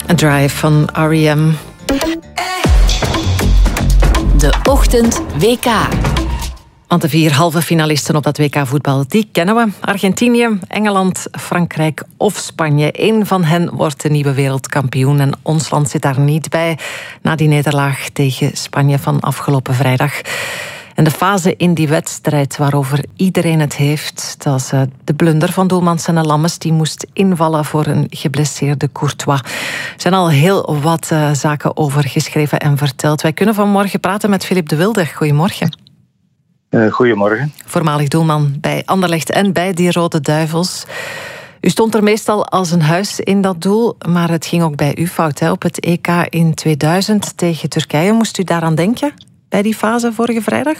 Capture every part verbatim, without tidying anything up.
A Drive van R E M. De Ochtend W K. Want de vier halve finalisten op dat W K voetbal, die kennen we. Argentinië, Engeland, Frankrijk of Spanje. Eén van hen wordt de nieuwe wereldkampioen. En ons land zit daar niet bij na die nederlaag tegen Spanje van afgelopen vrijdag. En de fase in die wedstrijd waarover iedereen het heeft, dat is de blunder van doelman Senne Lammens. Die moest invallen voor een geblesseerde Courtois. Er zijn al heel wat uh, zaken over geschreven en verteld. Wij kunnen vanmorgen praten met Filip de Wilde. Goedemorgen. Uh, goedemorgen. Voormalig doelman bij Anderlecht en bij die Rode Duivels. U stond er meestal als een huis in dat doel, maar het ging ook bij u fout. Hè? Op het E K in tweeduizend tegen Turkije. Moest u daaraan denken bij die fase vorige vrijdag?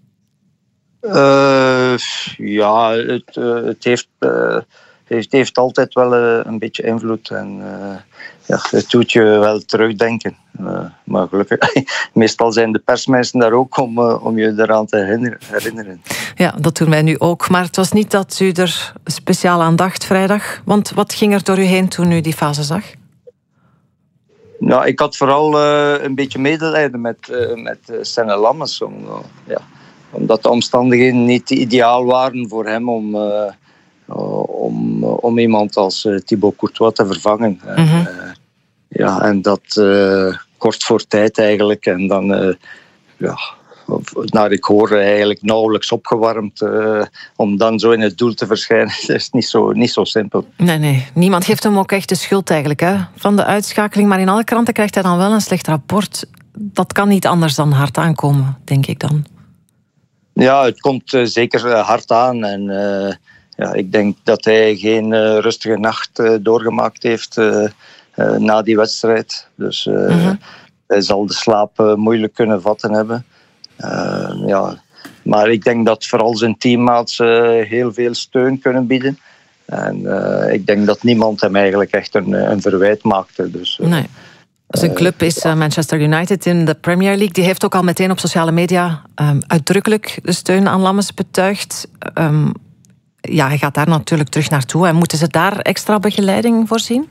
Uh, ja, het, uh, het, heeft, uh, het heeft altijd wel uh, een beetje invloed. En uh, ja, het doet je wel terugdenken. Uh, maar gelukkig, meestal zijn de persmensen daar ook om, uh, om je eraan te herinneren. Ja, dat doen wij nu ook. Maar het was niet dat u er speciaal aan dacht vrijdag. Want wat ging er door u heen toen u die fase zag? Nou, ik had vooral uh, een beetje medelijden met, uh, met uh, Senne Lammens. Om, uh, ja, omdat de omstandigheden niet ideaal waren voor hem om, uh, om, om iemand als uh, Thibaut Courtois te vervangen. Mm-hmm. En, uh, ja, en dat uh, kort voor tijd eigenlijk. En dan, uh, ja, naar ik hoor, eigenlijk nauwelijks opgewarmd. Uh, om dan zo in het doel te verschijnen, dat is niet zo, niet zo simpel. Nee, nee. Niemand geeft hem ook echt de schuld eigenlijk, hè, van de uitschakeling. Maar in alle kranten krijgt hij dan wel een slecht rapport. Dat kan niet anders dan hard aankomen, denk ik dan. Ja, het komt uh, zeker uh, hard aan. En uh, ja, ik denk dat hij geen uh, rustige nacht uh, doorgemaakt heeft uh, uh, na die wedstrijd. Dus uh, mm-hmm. hij zal de slaap uh, moeilijk kunnen vatten hebben. Uh, ja. Maar ik denk dat vooral zijn teammaats uh, heel veel steun kunnen bieden. En uh, ik denk dat niemand hem eigenlijk echt een, een verwijt maakte. Dus, uh, nee. Zijn club is uh, Manchester United in de Premier League. Die heeft ook al meteen op sociale media um, uitdrukkelijk de steun aan Lammens betuigd. Um, ja, hij gaat daar natuurlijk terug naartoe. En moeten ze daar extra begeleiding voorzien?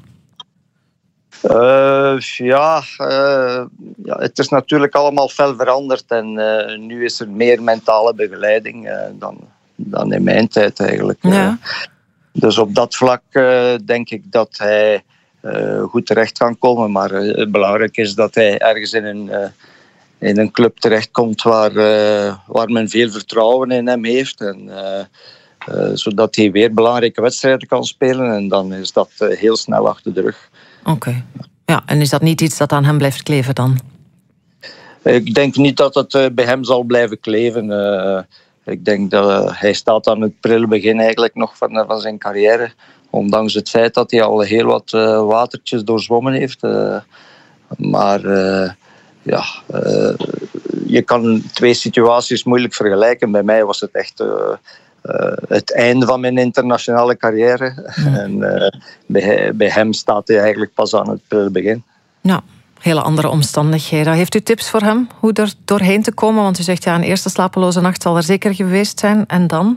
Uh, ja, uh, ja, het is natuurlijk allemaal fel veranderd. En uh, nu is er meer mentale begeleiding uh, dan, dan in mijn tijd eigenlijk. Ja. Uh, dus op dat vlak uh, denk ik dat hij Uh, goed terecht kan komen, maar uh, belangrijk is dat hij ergens in een, uh, in een club terechtkomt waar, uh, waar men veel vertrouwen in hem heeft. En, uh, uh, zodat hij weer belangrijke wedstrijden kan spelen en dan is dat uh, heel snel achter de rug. Oké. Okay. Ja, en is dat niet iets dat aan hem blijft kleven dan? Ik denk niet dat het uh, bij hem zal blijven kleven. Uh, ik denk dat uh, hij staat aan het prille begin eigenlijk nog van, van zijn carrière. Ondanks het feit dat hij al heel wat uh, watertjes doorzwommen heeft. Uh, maar uh, ja, uh, je kan twee situaties moeilijk vergelijken. Bij mij was het echt uh, uh, het einde van mijn internationale carrière. Ja. En uh, bij, bij hem staat hij eigenlijk pas aan het begin. Ja, hele andere omstandigheden. Heeft u tips voor hem hoe er doorheen te komen? Want u zegt ja, een eerste slapeloze nacht zal er zeker geweest zijn. En dan?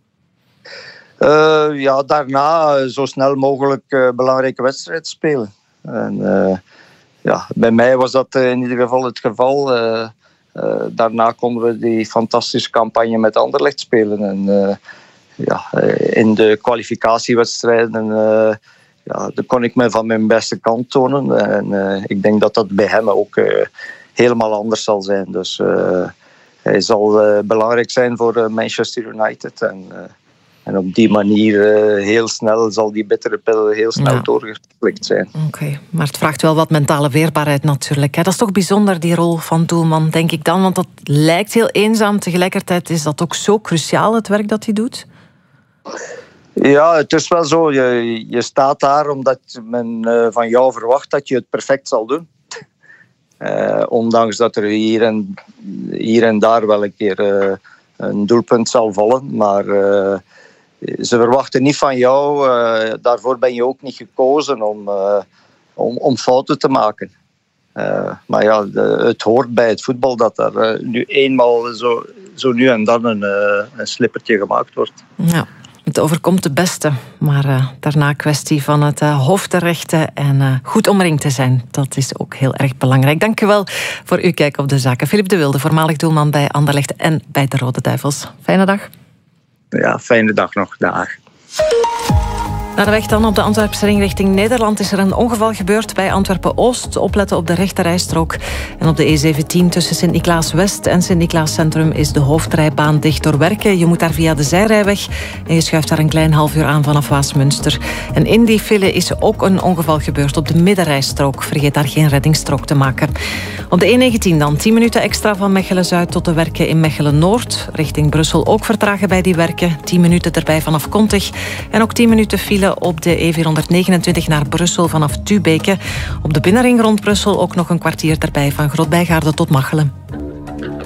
Uh, ja, daarna zo snel mogelijk uh, belangrijke wedstrijd spelen. En, uh, ja, bij mij was dat uh, in ieder geval het geval. Uh, uh, daarna konden we die fantastische campagne met Anderlecht spelen. En, uh, ja, uh, in de kwalificatiewedstrijden uh, ja, daar kon ik me van mijn beste kant tonen. En uh, ik denk dat dat bij hem ook uh, helemaal anders zal zijn. Dus uh, hij zal uh, belangrijk zijn voor uh, Manchester United. En, uh, En op die manier uh, heel snel zal die bittere pil heel snel ja. doorgeslikt zijn. Oké, okay. Maar het vraagt wel wat mentale weerbaarheid natuurlijk. Hè? Dat is toch bijzonder, die rol van doelman, denk ik dan. Want dat lijkt heel eenzaam. Tegelijkertijd is dat ook zo cruciaal, het werk dat hij doet. Ja, het is wel zo. Je, je staat daar omdat men uh, van jou verwacht dat je het perfect zal doen. Uh, ondanks dat er hier en, hier en daar wel een keer uh, een doelpunt zal vallen. Maar uh, ze verwachten niet van jou. Uh, daarvoor ben je ook niet gekozen om, uh, om, om fouten te maken. Uh, maar ja, de, het hoort bij het voetbal dat er uh, nu eenmaal zo, zo nu en dan een, uh, een slippertje gemaakt wordt. Ja. Het overkomt de beste, maar uh, daarna kwestie van het uh, hoofd te rechten en uh, goed omringd te zijn. Dat is ook heel erg belangrijk. Dank u wel voor uw kijk op de zaken. Philippe de Wilde, voormalig doelman bij Anderlecht en bij de Rode Duivels. Fijne dag. Ja, fijne dag nog. Dag. Naar de weg dan op de Antwerpse ring richting Nederland is er een ongeval gebeurd bij Antwerpen-Oost. Opletten op de rechterrijstrook. En op de E zeventien tussen Sint-Niklaas-West en Sint-Niklaas-Centrum is de hoofdrijbaan dicht door werken. Je moet daar via de zijrijweg en je schuift daar een klein half uur aan vanaf Waasmunster. En in die file is ook een ongeval gebeurd op de middenrijstrook. Vergeet daar geen reddingsstrook te maken. Op de E negentien dan tien minuten extra van Mechelen-Zuid tot de werken in Mechelen-Noord. Richting Brussel ook vertragen bij die werken. tien minuten erbij vanaf Kontig. En ook tien minuten file op de E vierhonderdnegenentwintig naar Brussel vanaf Tubeke. Op de binnenring rond Brussel ook nog een kwartier erbij van Grootbijgaarden tot Machelen.